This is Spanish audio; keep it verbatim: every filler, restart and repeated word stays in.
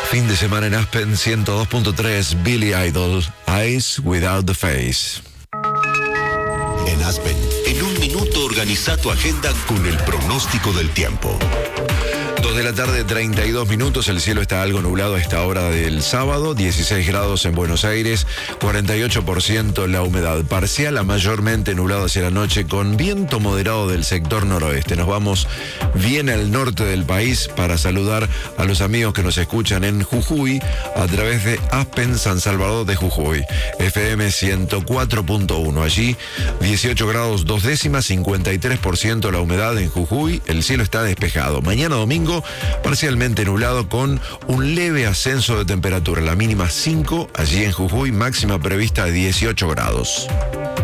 Fin de semana en Aspen ciento dos punto tres, Billy Idol, Eyes Without the Face. En Aspen, en un minuto organiza tu agenda con el pronóstico del tiempo. dos de la tarde, treinta y dos minutos. El cielo está algo nublado a esta hora del sábado. dieciséis grados en Buenos Aires, cuarenta y ocho por ciento la humedad parcial, a mayormente nublado hacia la noche con viento moderado del sector noroeste. Nos vamos bien al norte del país para saludar a los amigos que nos escuchan en Jujuy a través de Aspen San Salvador de Jujuy, F M ciento cuatro punto uno. Allí, dieciocho grados dos décimas, cincuenta y tres por ciento la humedad en Jujuy. El cielo está despejado. Mañana domingo, parcialmente nublado con un leve ascenso de temperatura, la mínima cinco allí en Jujuy, máxima prevista de dieciocho grados.